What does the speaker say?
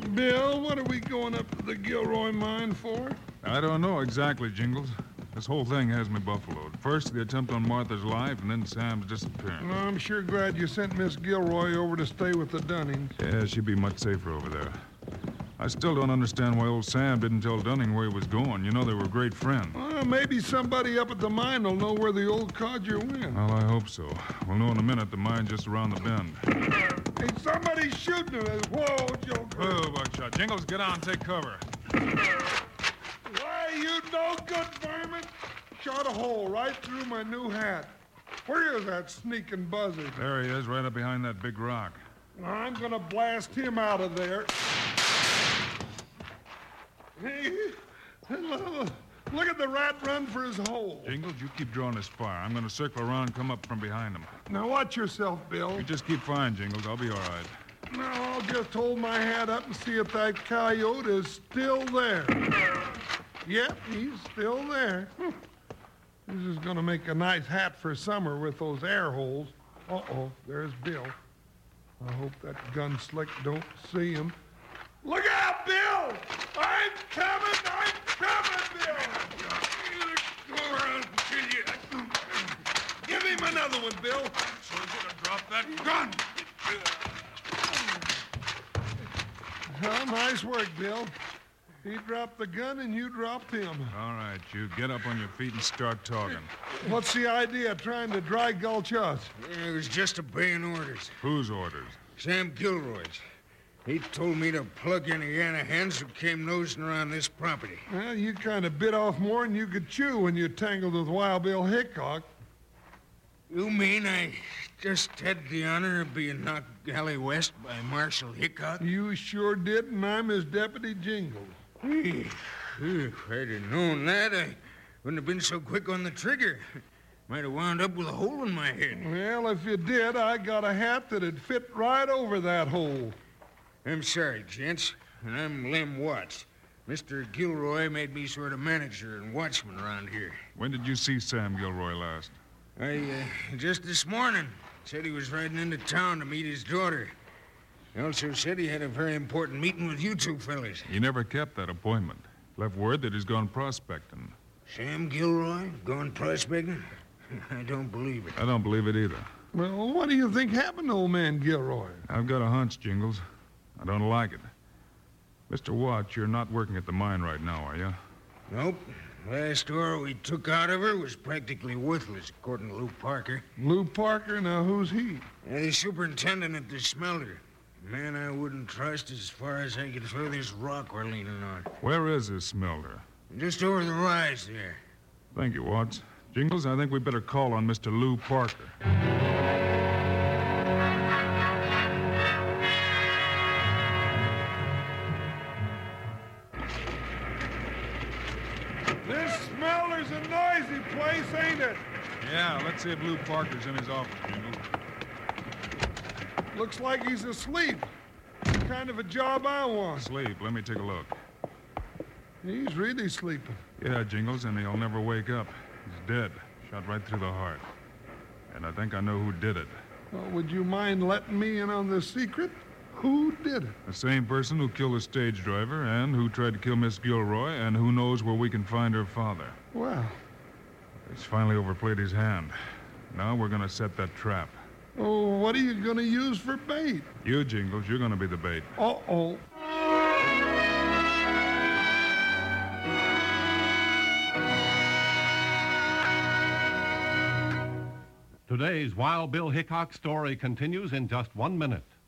Bill, what are we going up to the Gilroy mine for? I don't know exactly, Jingles. This whole thing has me buffaloed. First, the attempt on Martha's life, and then Sam's disappearance. Well, I'm sure glad you sent Miss Gilroy over to stay with the Dunnings. Yeah, she'd be much safer over there. I still don't understand why old Sam didn't tell Dunning where he was going. You know they were great friends. Well, maybe somebody up at the mine will know where the old codger went. Well, I hope so. We'll know in a minute. The mine's just around the bend. Hey, somebody's shooting at us. Whoa, Joker. Oh, Buckshot. Jingles, get on. Take cover. Why, you no good vermin. Shot a hole right through my new hat. Where is that sneaking buzzard? There he is, right up behind that big rock. I'm going to blast him out of there. Hey, look at the rat run for his hole. Jingles, you keep drawing this fire. I'm going to circle around and come up from behind him. Now watch yourself, Bill. You just keep firing, Jingles. I'll be all right. Now I'll just hold my hat up and see if that coyote is still there. Yep, he's still there. This is going to make a nice hat for summer with those air holes. Uh-oh, there's Bill. I hope that gun slick don't see him. Look out, Bill! I'm coming, Bill! Give him another one, Bill. So he's going to drop that gun. Well, nice work, Bill. He dropped the gun and you dropped him. All right, you get up on your feet and start talking. What's the idea of trying to dry gulch us? It was just obeying orders. Whose orders? Sam Gilroy's. He told me to plug any Yanahans who came nosing around this property. Well, you kind of bit off more than you could chew when you tangled with Wild Bill Hickok. You mean I just had the honor of being knocked galley west by Marshal Hickok? You sure did, and I'm his deputy Jingles. If I'd have known that, I wouldn't have been so quick on the trigger. Might have wound up with a hole in my head. Well, if you did, I got a hat that'd fit right over that hole. I'm sorry, gents, and I'm Lem Watts. Mr. Gilroy made me sort of manager and watchman around here. When did you see Sam Gilroy last? Just this morning. Said he was riding into town to meet his daughter. He also said he had a very important meeting with you two fellas. He never kept that appointment. Left word that he's gone prospecting. Sam Gilroy gone prospecting? I don't believe it. I don't believe it either. Well, what do you think happened to old man Gilroy? I've got a hunch, Jingles. I don't like it. Mr. Watts, you're not working at the mine right now, are you? Nope. Last ore we took out of her was practically worthless, according to Lou Parker. Lou Parker? Now, who's he? The superintendent at the smelter. Man I wouldn't trust as far as I could throw this rock we're leaning on. Where is this smelter? Just over the rise there. Thank you, Watts. Jingles, I think we better call on Mr. Lou Parker. This smelter's a noisy place, ain't it? Yeah, let's see if Lou Parker's in his office, Jingles. Looks like he's asleep. Kind of a job I want. Sleep. Let me take a look. He's really sleeping. Yeah, Jingles, and he'll never wake up. He's dead. Shot right through the heart. And I think I know who did it. Well, would you mind letting me in on the secret? Who did it? The same person who killed the stage driver and who tried to kill Miss Gilroy and who knows where we can find her father. Well. He's finally overplayed his hand. Now we're going to set that trap. Oh, what are you going to use for bait? You, Jingles, you're going to be the bait. Uh-oh. Today's Wild Bill Hickok story continues in just 1 minute.